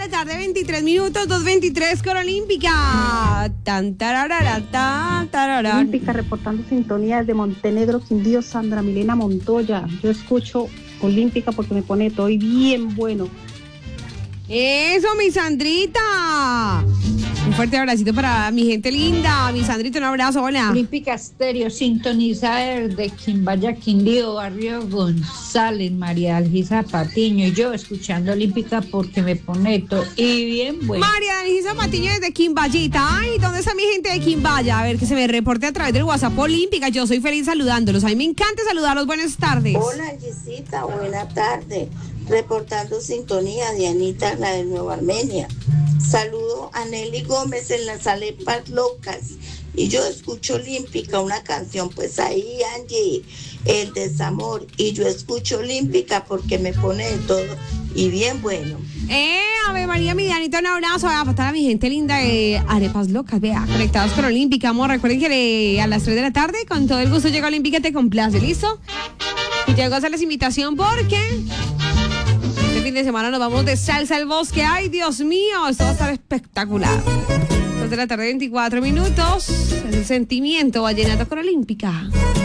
la tarde, 23 minutos, 2:23 con Olímpica. Tan, tararara, tan, tararara. Olímpica reportando sintonía desde Montenegro, Quindío, Sandra Milena Montoya. Yo escucho Olímpica porque me pone todo bien bueno. Eso, mi Sandrita. Un fuerte abracito para mi gente linda. Mi Sandrita, un abrazo, hola. Olímpica Estéreo, sintonizada de Quimbaya, Quindío, Barrio González, María Algisa Patiño. Y yo escuchando Olímpica porque me pone todo y bien bueno. María Algisa Patiño desde Quimbayita. Ay, ¿dónde está mi gente de Quimbaya? A ver, que se me reporte a través del WhatsApp Olímpica. Yo soy feliz saludándolos. A mí me encanta saludarlos. Buenas tardes. Hola, Angisita, buena tarde. Reportando sintonía de Anita, la de Nueva Armenia. Saludo a Nelly Gómez en las Alepas Locas. Y yo escucho Olímpica, una canción, pues ahí, Angie, el desamor. Y yo escucho Olímpica porque me pone de todo y bien bueno. Ave María, mi Dianita, un abrazo. A pasar a mi gente linda de Arepas Locas, vea, conectados con Olímpica, amor. Recuerden que a las 3 de la tarde, con todo el gusto, llega Olímpica, te complace, ¿listo? Y llego a hacerles invitación porque este fin de semana nos vamos de salsa al bosque. Ay, Dios mío, esto va a estar espectacular. 2 de la tarde, 24 minutos. Es el sentimiento vallenato con Olímpica.